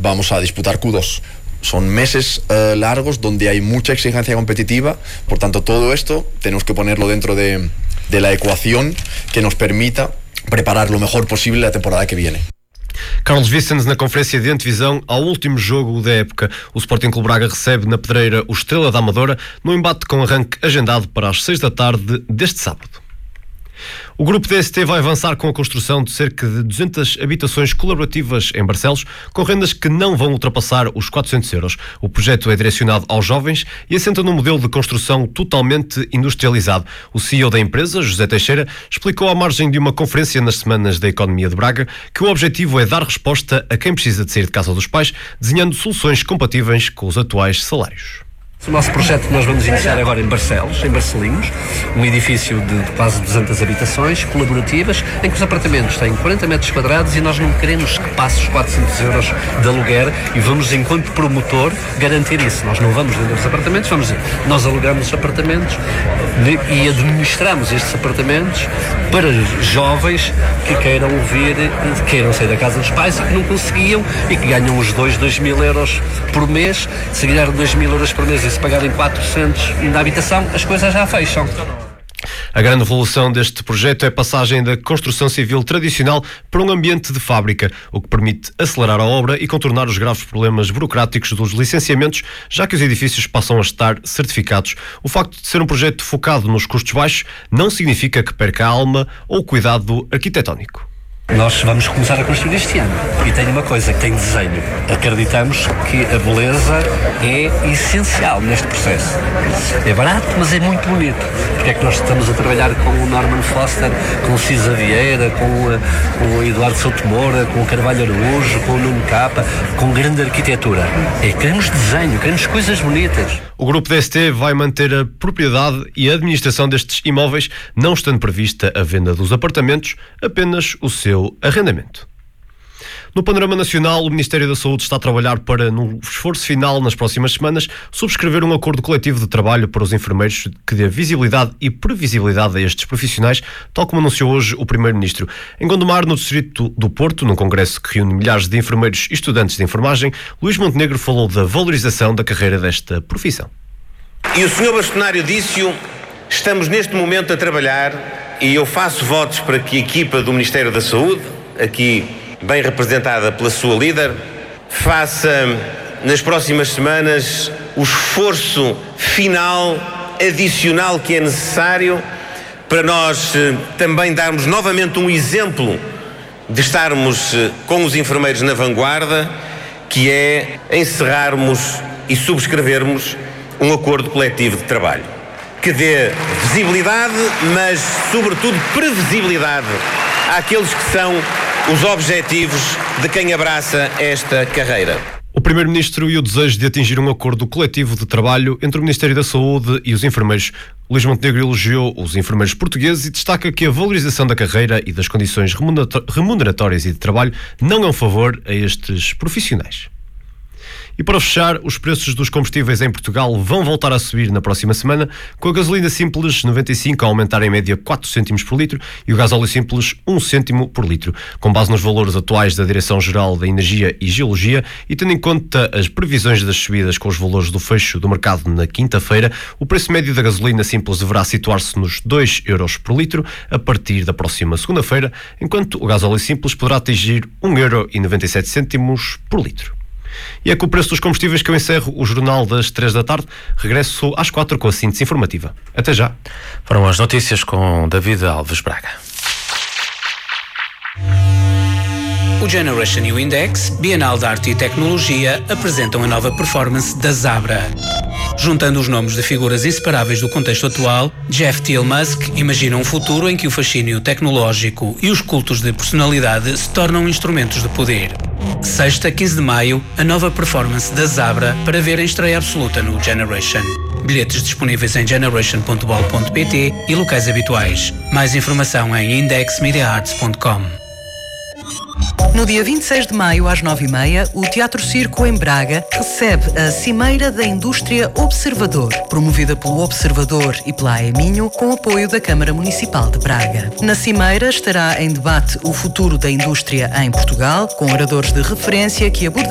vamos a disputar Q2. Son meses largos donde hay mucha exigencia competitiva, por tanto todo esto tenemos que ponerlo dentro de la ecuación que nos permita preparar lo mejor posible la temporada que viene. Carlos Vicens na conferência de antevisão ao último jogo da época. O Sporting Clube Braga recebe na Pedreira o Estrela da Amadora num embate com arranque agendado para as 6 da tarde deste sábado. O Grupo DST vai avançar com a construção de cerca de 200 habitações colaborativas em Barcelos, com rendas que não vão ultrapassar os 400 euros. O projeto é direcionado aos jovens e assenta num modelo de construção totalmente industrializado. O CEO da empresa, José Teixeira, explicou à margem de uma conferência nas Semanas da Economia de Braga que o objetivo é dar resposta a quem precisa de sair de casa dos pais, desenhando soluções compatíveis com os atuais salários. O nosso projeto que nós vamos iniciar agora em Barcelos, em Barcelinhos, um edifício de quase 200 habitações colaborativas, em que os apartamentos têm 40 metros quadrados e nós não queremos que passe os 400 euros de aluguer e vamos, enquanto promotor, garantir isso. Nós não vamos vender os apartamentos, nós alugamos os apartamentos e administramos estes apartamentos para jovens que queiram queiram sair da casa dos pais e que não conseguiam e que ganham os 2.000 euros por mês. Se ganhar 2.000 euros por mês e se pagarem 400 na habitação, as coisas já fecham. A grande evolução deste projeto é a passagem da construção civil tradicional para um ambiente de fábrica, o que permite acelerar a obra e contornar os graves problemas burocráticos dos licenciamentos, já que os edifícios passam a estar certificados. O facto de ser um projeto focado nos custos baixos não significa que perca a alma ou o cuidado arquitetónico. Nós vamos começar a construir este ano e tem uma coisa, que tem desenho. Acreditamos que a beleza é essencial neste processo. É barato, mas é muito bonito. Porque é que nós estamos a trabalhar com o Norman Foster, com o Cisa Vieira, com o Eduardo Souto Moura, com o Carvalho Araújo, com o Nuno Capa, com grande arquitetura. Queremos desenho, queremos coisas bonitas. O Grupo DST vai manter a propriedade e a administração destes imóveis, não estando prevista a venda dos apartamentos, apenas o seu arrendamento. No panorama nacional, o Ministério da Saúde está a trabalhar para, no esforço final nas próximas semanas, subscrever um acordo coletivo de trabalho para os enfermeiros que dê visibilidade e previsibilidade a estes profissionais, tal como anunciou hoje o Primeiro-Ministro. Em Gondomar, no distrito do Porto, num congresso que reúne milhares de enfermeiros e estudantes de enfermagem, Luís Montenegro falou da valorização da carreira desta profissão. E o Sr. Bastonário disse-o, estamos neste momento a trabalhar e eu faço votos para que a equipa do Ministério da Saúde, aqui bem representada pela sua líder, faça nas próximas semanas o esforço final, adicional que é necessário para nós também darmos novamente um exemplo de estarmos com os enfermeiros na vanguarda, que é encerrarmos e subscrevermos um acordo coletivo de trabalho que dê visibilidade, mas sobretudo previsibilidade àqueles que são os objetivos de quem abraça esta carreira. O Primeiro-Ministro e o desejo de atingir um acordo coletivo de trabalho entre o Ministério da Saúde e os enfermeiros. Luís Montenegro elogiou os enfermeiros portugueses e destaca que a valorização da carreira e das condições remuneratórias e de trabalho não é um favor a estes profissionais. E para fechar, os preços dos combustíveis em Portugal vão voltar a subir na próxima semana, com a gasolina simples 95 a aumentar em média 4 cêntimos por litro e o gasóleo simples 1 cêntimo por litro. Com base nos valores atuais da Direção-Geral da Energia e Geologia e tendo em conta as previsões das subidas com os valores do fecho do mercado na quinta-feira, o preço médio da gasolina simples deverá situar-se nos 2 euros por litro a partir da próxima segunda-feira, enquanto o gasóleo simples poderá atingir 1,97 € por litro. E é com o preço dos combustíveis que eu encerro o Jornal das 3 da tarde. Regresso às 4 com a síntese informativa. Até já. Foram as notícias com David Alves Braga. O Generation New Index, Bienal de Arte e Tecnologia, apresentam a nova performance da Zabra. Juntando os nomes de figuras inseparáveis do contexto atual, Jeff T. Musk imagina um futuro em que o fascínio tecnológico e os cultos de personalidade se tornam instrumentos de poder. Sexta, 15 de maio, a nova performance da Zabra para ver em estreia absoluta no Generation. Bilhetes disponíveis em generation.bol.pt e locais habituais. Mais informação em indexmediaarts.com. No dia 26 de maio, às 9h30, o Teatro Circo, em Braga, recebe a Cimeira da Indústria Observador, promovida pelo Observador e pela AEMinho, com apoio da Câmara Municipal de Braga. Na Cimeira estará em debate o futuro da indústria em Portugal, com oradores de referência que abordarão